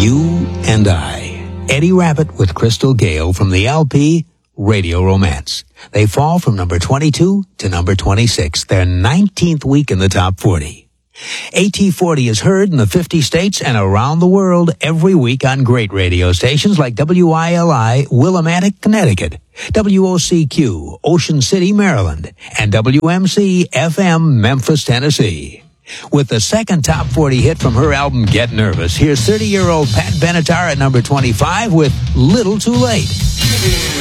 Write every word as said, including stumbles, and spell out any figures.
You and I. Eddie Rabbitt with Crystal Gale from the L P Radio Romance. They fall from number twenty-two to number twenty-six. Their nineteenth week in the top forty. A T forty is heard in the fifty states and around the world every week on great radio stations like W I L I, Willimantic, Connecticut, W O C Q, Ocean City, Maryland, and W M C F M, Memphis, Tennessee. With the second top forty hit from her album Get Nervous, here's thirty-year-old Pat Benatar at number twenty-five with Little Too Late.